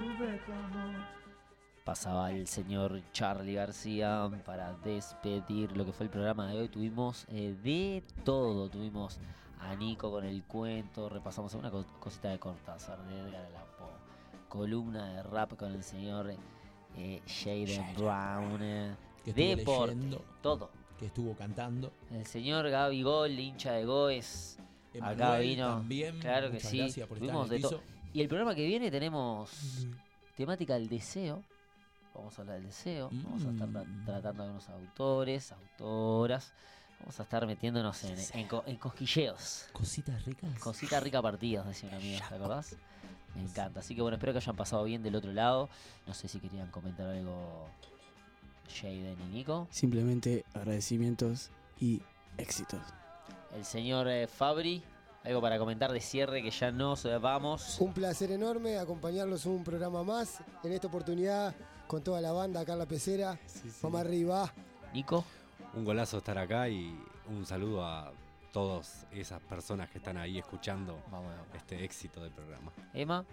Pasaba el señor Charly García para despedir lo que fue el programa de hoy. Tuvimos de todo. Tuvimos a Nico con el cuento. Repasamos una cosita de Cortázar, de Edgar Allan Poe. Columna de rap con el señor Jaden Brown. Que estuvo Deporte, leyendo, todo. que estuvo cantando. El señor Gaby Gol, hincha de Goes. Emanuel Acá vino. también, Claro que muchas sí. gracias por estar Tuvimos en el de piso. todo. Y el programa que viene tenemos temática del deseo. Vamos a hablar del deseo. Vamos a estar tratando a algunos autores, autoras. Vamos a estar metiéndonos en cosquilleos. Cositas ricas. Cosita rica partidos, decía una amiga, ¿te acordás? Me encanta. Así que bueno, espero que hayan pasado bien del otro lado. No sé si querían comentar algo Jaden y Nico. Simplemente agradecimientos y éxitos. El señor Fabri, algo para comentar de cierre que ya nos vamos. Un placer enorme acompañarlos en un programa más. En esta oportunidad con toda la banda acá en la pecera. Vamos arriba. Nico. Un golazo estar acá y un saludo a todas esas personas que están ahí escuchando este éxito del programa. Emma.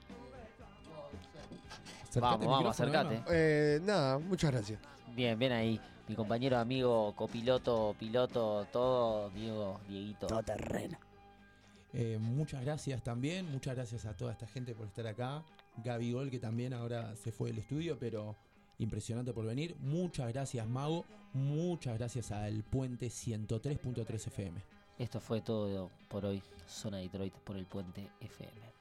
Vamos, acércate. Nada, muchas gracias. Bien, bien ahí. Mi compañero, amigo, copiloto, piloto, todo, Dieguito. Todo terreno. Muchas gracias también, muchas gracias a toda esta gente por estar acá. Gaby Gol, que también ahora se fue del estudio, pero impresionante por venir. Muchas gracias, Mago. Muchas gracias al Puente 103.3 FM. Esto fue todo por hoy. Zona Detroit por el Puente FM.